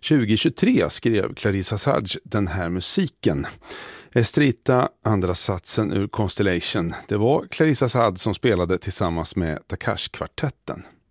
2023 skrev Clarissa Sadge den här musiken. Estrita, andra satsen ur Constellation. Det var Clarissa Sadge som spelade tillsammans med Takash-kvartetten.